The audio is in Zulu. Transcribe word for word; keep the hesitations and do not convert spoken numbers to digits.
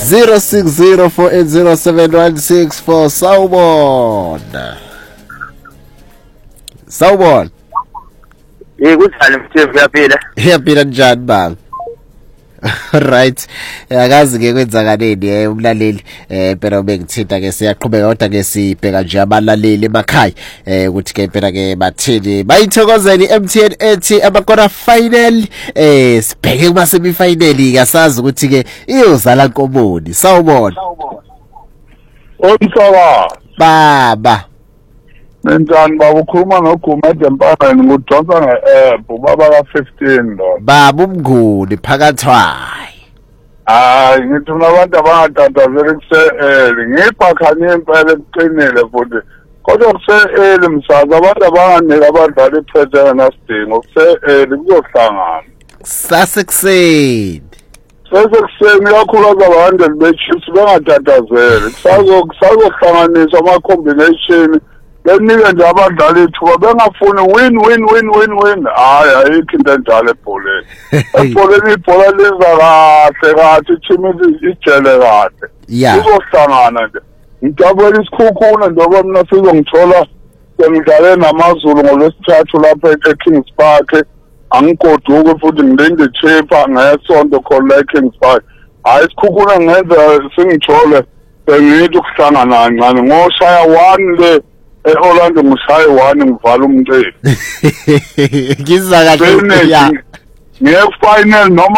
zero six zero four eight zero seven one six four. Sawubona. Sawubona. Eh kunjani mthembu uyaphila? Uyaphila njani baba? Right. Akazi ke kwenzakaleni eh umlaleli eh phela ubengithinta ke siyaqhubeka kodwa ke sibheka nje abalaleli emakhaya eh ukuthi ke phela ke bathini bayithokozeli M T N ethi abakora final eh sibheke kuma semi final kasazi ukuthi ke iyozala Nkomboni. Sawubona. Omsaka Baba. Nenzani baba ukhuluma noGumede Mpangeni ngudonsa nge-app ubaba ka fifteen lo. Baba umnguni phakathwayi. Hayi ngithi mina abantu abangatatazeli kuse-early ngiphakhanye impela ekuqinile futhi kodwa kuse-early msazi abantu abanganika abadlali iphetheka nasidingo kuse-early kuzohlangana Sasekuseni. sesekuseni kakhulukazi abantu be-Chiefs bengatatazeli kusazohlanganiswa ama-combination benike nje abadlali ithuba bengafuni win win win win win hayi ayikho into enjalo ebholeni ebholeni ibhola liza kahle kahle i-team ijele kahle izohlangana nje ngijabula isikhukhuna njengoba mina sizongithola sengidlale namazulu ngolwesithathu lapha e-Kings Park angigoduke futhi ngilinde chepa ngesonto khona e-Kings Park hayi isikhukhuna ngenza singithole bengithi ukuhlangana kancane ngoshaya one le eOrlando ngishaya one ngivala umceli Ngizaka kahle ya ngiye final noma